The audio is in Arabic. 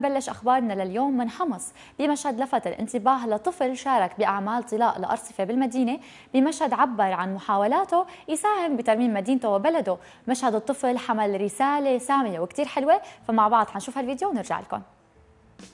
بلش أخبارنا لليوم من حمص بمشهد لفت الانتباه لطفل شارك بأعمال طلاء لأرصفة بالمدينة. بمشهد عبر عن محاولاته يساهم بترميم مدينته وبلده. مشهد الطفل حمل رسالة سامية وكتير حلوة، فمع بعض حنشوف هالفيديو ونرجع لكم.